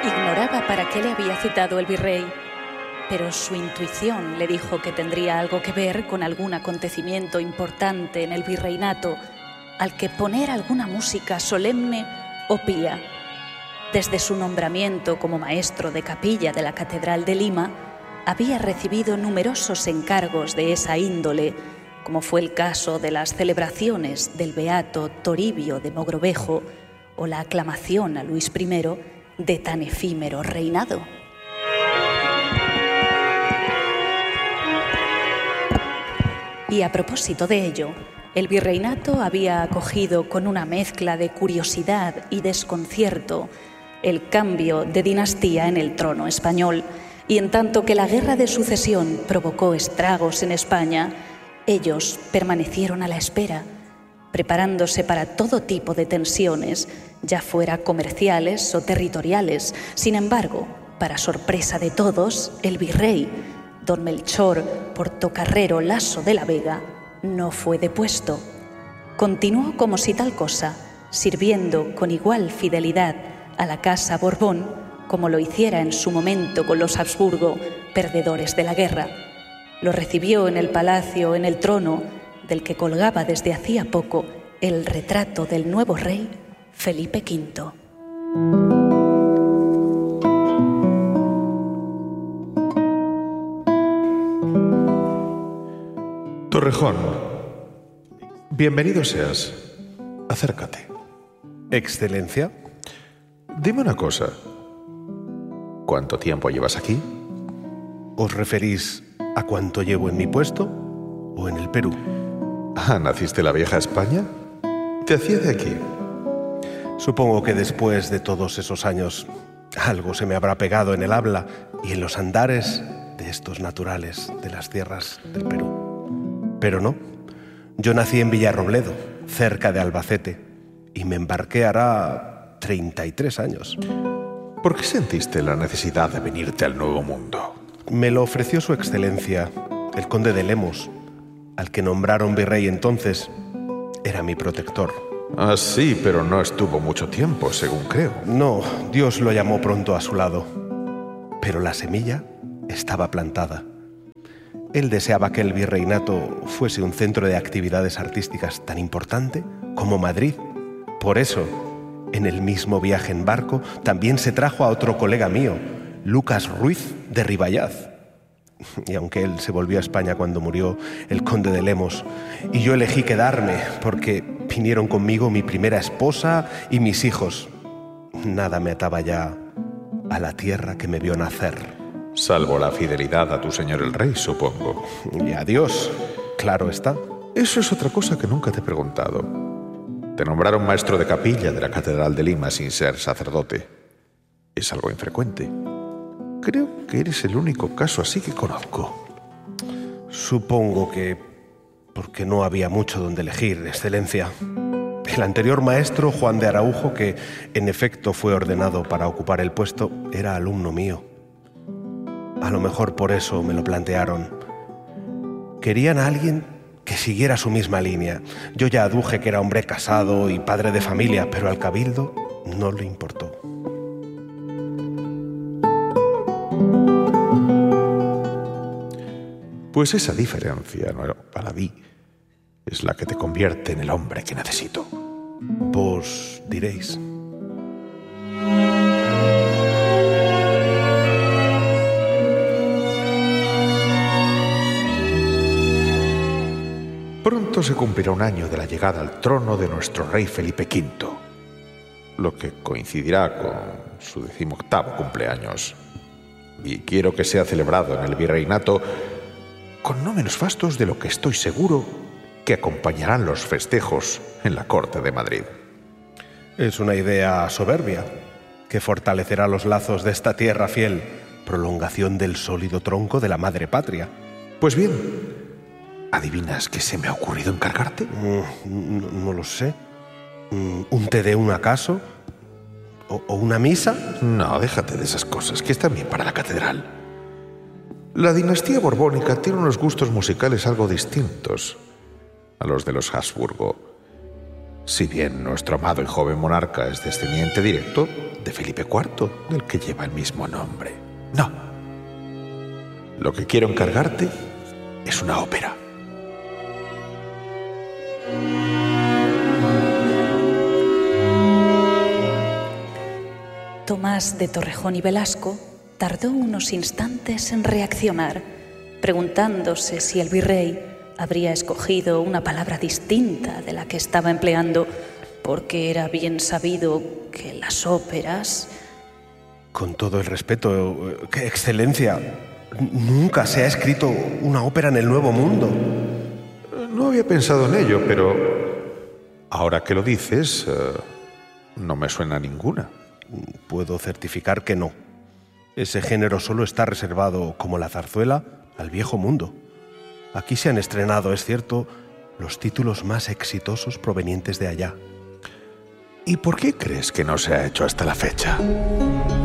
Ignoraba para qué le había citado el virrey, pero su intuición le dijo que tendría algo que ver con algún acontecimiento importante en el virreinato, al que poner alguna música solemne o pía. Desde su nombramiento como maestro de capilla de la Catedral de Lima, había recibido numerosos encargos de esa índole, como fue el caso de las celebraciones del beato Toribio de Mogrovejo o la aclamación a Luis I de tan efímero reinado. Y a propósito de ello, el virreinato había acogido con una mezcla de curiosidad y desconcierto el cambio de dinastía en el trono español, y en tanto que la guerra de sucesión provocó estragos en España, ellos permanecieron a la espera, preparándose para todo tipo de tensiones, ya fuera comerciales o territoriales. Sin embargo, para sorpresa de todos, el virrey, don Melchor Portocarrero Laso de la Vega, no fue depuesto. Continuó como si tal cosa, sirviendo con igual fidelidad a la Casa Borbón, como lo hiciera en su momento con los Habsburgo, perdedores de la guerra. Lo recibió en el palacio, en el trono, del que colgaba desde hacía poco el retrato del nuevo rey, Felipe V. Torrejón, bienvenido seas. Acércate. Excelencia. Dime una cosa. ¿Cuánto tiempo llevas aquí? ¿Os referís a cuánto llevo en mi puesto o en el Perú? Ah, ¿naciste en la vieja España? ¿Te hacía de aquí? Supongo que después de todos esos años algo se me habrá pegado en el habla y en los andares de estos naturales de las tierras del Perú. Pero no, yo nací en Villarrobledo, cerca de Albacete, y me embarqué hará 33 años. ¿Por qué sentiste la necesidad de venirte al Nuevo Mundo? Me lo ofreció su excelencia, el conde de Lemos, al que nombraron virrey entonces. Era mi protector. Ah, sí, pero no estuvo mucho tiempo, según creo. No, Dios lo llamó pronto a su lado. Pero la semilla estaba plantada. Él deseaba que el virreinato fuese un centro de actividades artísticas tan importante como Madrid. Por eso, en el mismo viaje en barco, también se trajo a otro colega mío, Lucas Ruiz de Ribayaz. Y aunque él se volvió a España cuando murió el conde de Lemos, y yo elegí quedarme porque vinieron conmigo mi primera esposa y mis hijos, nada me ataba ya a la tierra que me vio nacer. Salvo la fidelidad a tu señor el rey, supongo. Y a Dios, claro está. Eso es otra cosa que nunca te he preguntado. Te nombraron maestro de capilla de la Catedral de Lima sin ser sacerdote. Es algo infrecuente. Creo que eres el único caso así que conozco. Supongo que porque no había mucho donde elegir, excelencia. El anterior maestro, Juan de Araujo, que en efecto fue ordenado para ocupar el puesto, era alumno mío. A lo mejor por eso me lo plantearon. Querían a alguien que siguiera su misma línea. Yo ya aduje que era hombre casado y padre de familia, pero al cabildo no le importó. Pues esa diferencia, ¿no?, para mí, es la que te convierte en el hombre que necesito. Vos diréis. Pronto se cumplirá un año de la llegada al trono de nuestro rey Felipe V, lo que coincidirá con su 18º cumpleaños. Y quiero que sea celebrado en el virreinato con no menos fastos de lo que estoy seguro que acompañarán los festejos en la corte de Madrid. Es una idea soberbia que fortalecerá los lazos de esta tierra fiel, prolongación del sólido tronco de la madre patria. Pues bien, ¿adivinas qué se me ha ocurrido encargarte? No lo sé. ¿Un te deum acaso? ¿O una misa? No, déjate de esas cosas, que están bien para la catedral. La dinastía borbónica tiene unos gustos musicales algo distintos a los de los Habsburgo. Si bien nuestro amado y joven monarca es descendiente directo de Felipe IV, del que lleva el mismo nombre. No. Lo que quiero encargarte es una ópera. Tomás de Torrejón y Velasco tardó unos instantes en reaccionar, preguntándose si el virrey habría escogido una palabra distinta de la que estaba empleando, porque era bien sabido que las óperas... Con todo el respeto, Excelencia, nunca se ha escrito una ópera en el Nuevo Mundo. No había pensado en ello, pero ahora que lo dices, no me suena ninguna. Puedo certificar que no. Ese género solo está reservado, como la zarzuela, al Viejo Mundo. Aquí se han estrenado, es cierto, los títulos más exitosos provenientes de allá. ¿Y por qué crees que no se ha hecho hasta la fecha?